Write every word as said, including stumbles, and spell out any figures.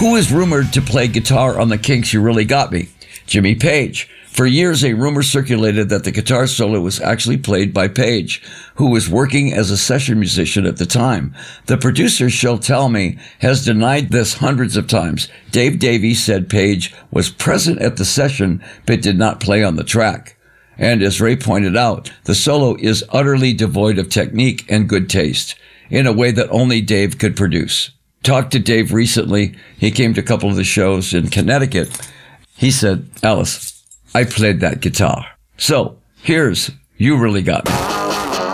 Who is rumored to play guitar on the Kinks' You Really Got Me? Jimmy Page. For years, a rumor circulated that the guitar solo was actually played by Page, who was working as a session musician at the time. The producer, She'll Tell Me, has denied this hundreds of times. Dave Davies said Page was present at the session, but did not play on the track. And as Ray pointed out, the solo is utterly devoid of technique and good taste, in a way that only Dave could produce. Talked to Dave recently. He came to a couple of the shows in Connecticut. He said, Alice, I played that guitar. So, here's You Really Got Me.